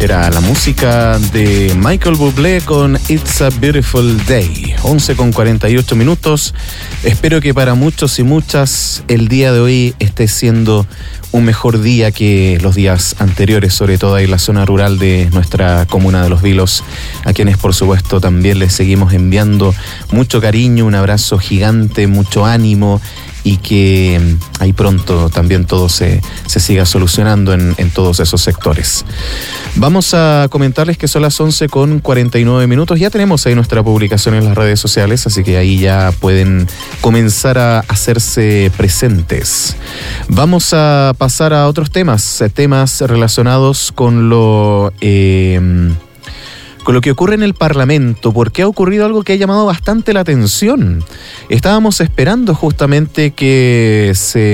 Era la música de Michael Bublé con It's a Beautiful Day. 11:48. Espero que para muchos y muchas el día de hoy esté siendo un mejor día que los días anteriores, sobre todo ahí en la zona rural de nuestra comuna de Los Vilos, a quienes por supuesto también les seguimos enviando mucho cariño, un abrazo gigante, mucho ánimo, y que ahí pronto también todo se siga solucionando en todos esos sectores. Vamos a comentarles que son las 11:49. Ya tenemos ahí nuestra publicación en las redes sociales, así que ahí ya pueden comenzar a hacerse presentes. Vamos a pasar a otros temas relacionados con lo que ocurre en el Parlamento, porque ha ocurrido algo que ha llamado bastante la atención. Estábamos esperando justamente que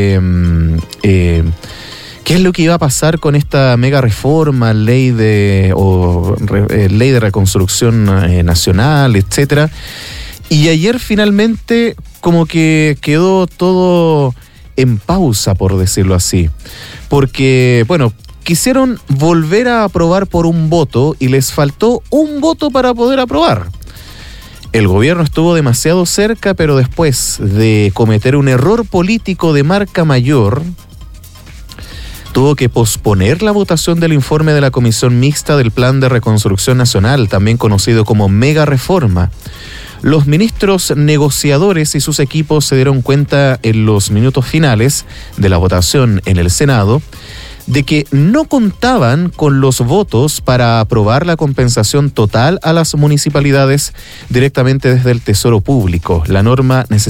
qué es lo que iba a pasar con esta mega reforma, ley de reconstrucción nacional, etcétera. Y ayer finalmente como que quedó todo en pausa, por decirlo así. Porque, bueno, quisieron volver a aprobar por un voto y les faltó un voto para poder aprobar. El gobierno estuvo demasiado cerca, pero después de cometer un error político de marca mayor, tuvo que posponer la votación del informe de la Comisión Mixta del Plan de Reconstrucción Nacional, también conocido como Mega Reforma. Los ministros negociadores y sus equipos se dieron cuenta en los minutos finales de la votación en el Senado de que no contaban con los votos para aprobar la compensación total a las municipalidades directamente desde el Tesoro Público. La norma